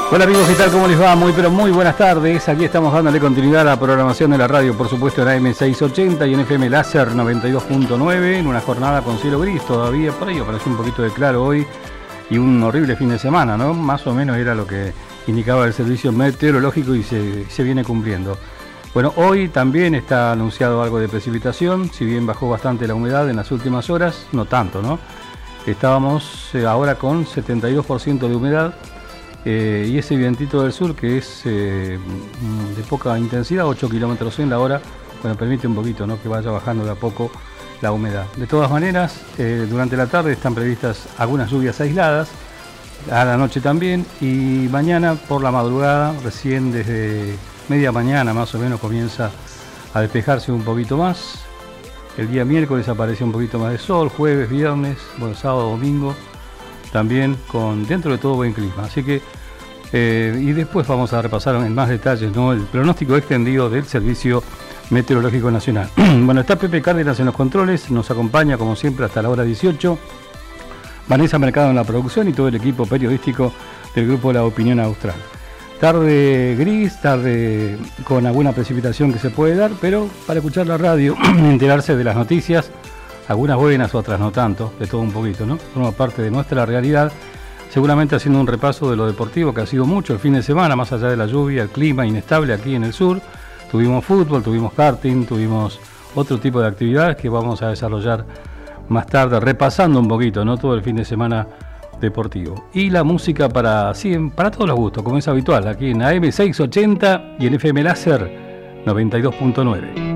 Hola amigos, ¿qué tal? ¿Cómo les va? Muy buenas tardes. Aquí estamos dándole continuidad a la programación de la radio, por supuesto en AM680 y en FM Láser 92.9, en una jornada con cielo gris todavía. Por ahí apareció un poquito de claro hoy y un horrible fin de semana, ¿no? Más o menos era lo que indicaba el servicio meteorológico y se viene cumpliendo. Bueno, hoy también está anunciado algo de precipitación, si bien bajó bastante la humedad en las últimas horas, no tanto, ¿no? Estábamos ahora con 72% de humedad. Y ese vientito del sur que es de poca intensidad, 8 kilómetros en la hora, bueno, permite un poquito, ¿no?, que vaya bajando de a poco la humedad. De todas maneras, durante la tarde están previstas algunas lluvias aisladas, a la noche también, y mañana por la madrugada, recién desde media mañana más o menos, comienza a despejarse un poquito más. El día miércoles aparece un poquito más de sol, jueves, viernes, bueno, sábado, domingo, también con dentro de todo buen clima. Así que y después vamos a repasar en más detalles, ¿no?, el pronóstico extendido del Servicio Meteorológico Nacional. Bueno, está Pepe Cárdenas en los controles, nos acompaña como siempre hasta la hora 18, Vanessa Mercado en la producción y todo el equipo periodístico del grupo La Opinión Austral. Tarde gris, tarde con alguna precipitación que se puede dar, pero para escuchar la radio, enterarse de las noticias, algunas buenas, otras no tanto, de todo un poquito, ¿no? Forma parte de nuestra realidad, seguramente haciendo un repaso de lo deportivo, que ha sido mucho el fin de semana, más allá de la lluvia, el clima inestable aquí en el sur. Tuvimos fútbol, tuvimos karting, tuvimos otro tipo de actividades que vamos a desarrollar más tarde, repasando un poquito, ¿no?, todo el fin de semana deportivo. Y la música para todos los gustos, como es habitual, aquí en AM680 y en FM Láser 92.9.